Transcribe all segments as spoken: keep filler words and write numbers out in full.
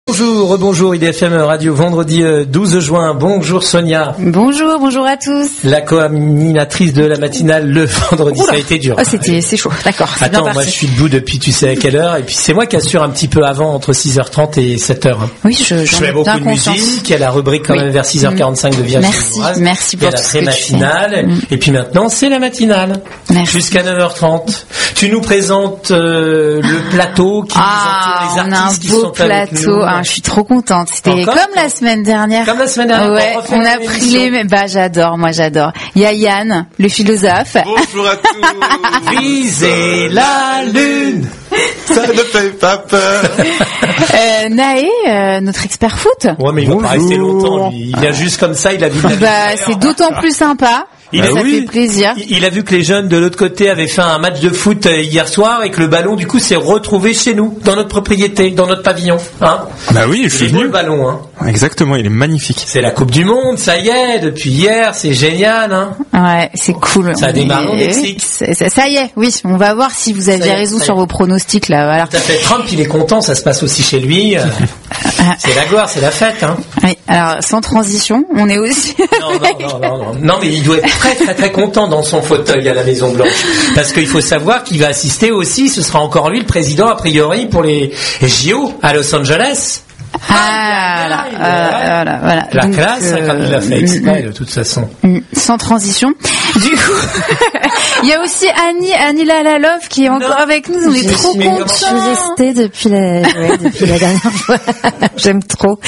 Bonjour, rebonjour I D F M Radio, vendredi douze juin. Bonjour Sonia. Bonjour, bonjour à tous. La co-animatrice de la matinale le vendredi. Oula. Ça a été dur. Oh, c'était, c'est chaud, d'accord. C'est Attends, moi je suis debout depuis tu sais à quelle heure, et puis c'est moi qui assure un petit peu avant, entre six heures trente et sept heures. Oui, je, je fais beaucoup de conscience. musique, il y a la rubrique quand oui. même vers six heures quarante-cinq de Virginie. Merci, merci pour tout ce que tu fais. Il y a la pré-matinale, mmh. et puis maintenant c'est la matinale. Merci. Jusqu'à neuf heures trente. Tu nous présentes euh, le plateau qui ah, nous entoure, les artistes qui sont plateau. avec nous. Ah, je suis trop contente. C'était Encore comme la semaine dernière. Comme la semaine dernière. Ouais, on, on a pris les. Bah, j'adore, moi, j'adore. Il y a Yann, le philosophe. Bonjour à tous. Viser la lune. Ça ne fait pas peur. euh, Naé, euh, notre expert foot. Ouais, mais il va pas rester longtemps. Lui. Il vient juste comme ça. Il a vu. Bah, c'est d'autant plus sympa. Il bah a, ça oui. fait plaisir. Il a vu que les jeunes de l'autre côté avaient fait un match de foot hier soir et que le ballon, du coup, s'est retrouvé chez nous, dans notre propriété, dans notre pavillon. Hein bah oui, je suis venu. Le ballon, hein. Exactement, il est magnifique. C'est la Coupe du Monde, ça y est, depuis hier, c'est génial, hein. Ouais, c'est cool. Ça a démarré au Mexique. Ça, ça, ça y est, oui, on va voir si vous aviez raison sur vos pronostics là. Voilà. Tout à fait. Trump, il est content, ça se passe aussi chez lui. C'est la gloire, c'est la fête, hein. Oui, alors sans transition, on est aussi. non, non, non, non, non, non, mais il doit être très, très, très content dans son fauteuil à la Maison Blanche, parce qu'il faut savoir qu'il va assister aussi. Ce sera encore lui le président a priori pour les J O à Los Angeles. Ah, voilà, euh, voilà, voilà. La Donc, classe, euh, comme il l'a fait exprès, de toute façon. Sans transition. Du coup, il y a aussi Annie, Annie Lalalove qui est encore non. avec nous. On est trop contents. Je suis restée depuis la, ouais, depuis la dernière fois. J'aime trop.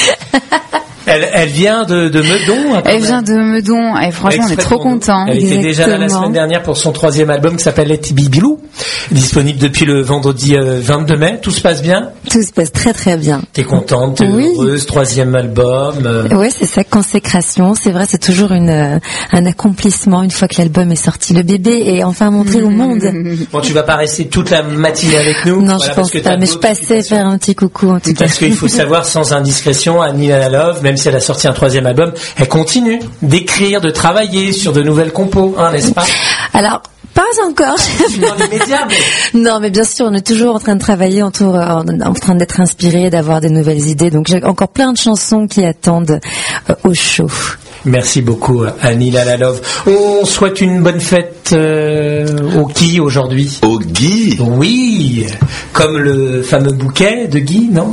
Elle, elle vient de, de Meudon. Elle vient de Meudon. Et franchement, on est trop contents. Elle était déjà là la semaine dernière pour son troisième album qui s'appelle Let It Be Bilou, disponible depuis le vendredi vingt-deux mai. Tout se passe bien? Tout se passe très très bien. T'es contente, t'es oui. heureuse, troisième album. Euh... Oui, c'est ça, consécration. C'est vrai, c'est toujours une, euh, un accomplissement une fois que l'album est sorti. Le bébé est enfin montré mmh. au monde. Bon, tu vas pas rester toute la matinée avec nous? Non, voilà, je pense pas, mais je passais faire un petit coucou en tout cas. Parce qu'il faut savoir, sans indiscrétion, Annie Lalalove, même si elle a sorti un troisième album, elle continue d'écrire, de travailler sur de nouvelles compos, hein, n'est-ce pas? Alors, pas encore. Dans les médias, mais... Non, mais bien sûr, on est toujours en train de travailler, en, tour, en, en train d'être inspiré, d'avoir des nouvelles idées. Donc, j'ai encore plein de chansons qui attendent euh, au show. Merci beaucoup, Annie Lalalove. On souhaite une bonne fête euh, au Guy aujourd'hui. Au Guy? Oui, comme le fameux bouquet de Guy, non?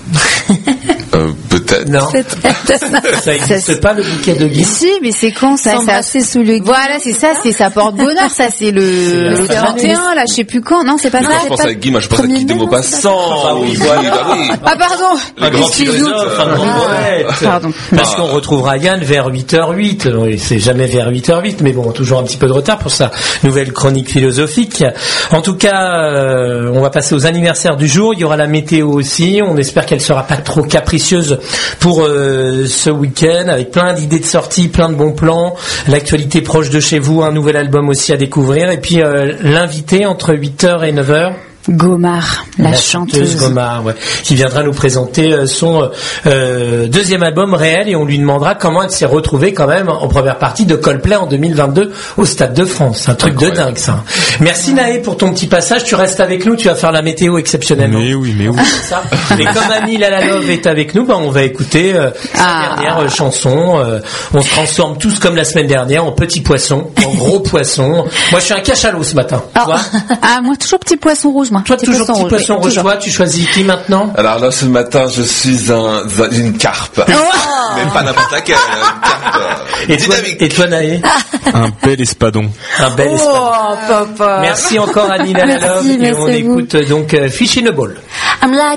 Euh, peut-être. Non. Peut-être. Ça n'existe pas, le bouquet de Guy. Si, mais c'est quand ça? S'embrasser sous le Guy. Voilà, c'est ça, c'est ça porte bonheur, ça, c'est le, c'est le trente et un, là, je sais plus quand. Non, c'est pas mais ça. Quand je pense à Guy, moi, je pense à Guy de Maupassant. Ah oui, voilà. Ah, pardon. Un grand philosophe, un grand poète. Pardon. Parce qu'on retrouvera Yann vers huit heures huit. Oui, c'est jamais vers huit heures huit, mais bon, toujours un petit peu de retard pour sa nouvelle chronique philosophique. En tout cas, euh, on va passer aux anniversaires du jour. Il y aura la météo aussi. On espère qu'elle sera pas trop capricieuse pour euh, ce week-end, avec plein d'idées de sortie, plein de bons plans, l'actualité proche de chez vous, un nouvel album aussi à découvrir, et puis euh, l'invité entre huit heures et neuf heures. Gomard, la, la chanteuse. chanteuse Gomard, ouais, qui viendra nous présenter son euh, deuxième album réel, et on lui demandera comment elle s'est retrouvée quand même en première partie de Coldplay en deux mille vingt-deux au Stade de France. Un truc incroyable. De dingue, ça. Merci Naé pour ton petit passage. Tu restes avec nous, tu vas faire la météo exceptionnellement. Mais oui, mais oui. Ça. Et comme Annie Lalalove est avec nous, bah, on va écouter euh, sa ah. dernière euh, chanson. Euh, on se transforme tous comme la semaine dernière en petits poissons, en gros poissons. Moi, je suis un cachalot ce matin. Oh. Toi ah, moi toujours petit poisson rouge. Moi. Toi, toujours petit poisson rouge. Toi, tu choisis qui maintenant? Alors là, ce matin, je suis un, une carpe. Oh mais pas n'importe laquelle, une carpe et dynamique. Toi, et toi, Naé? Un bel espadon. Un bel oh, espadon. Papa. Merci encore, Annie Lalalove. Et on écoute donc euh, Fish in a Ball. I'm like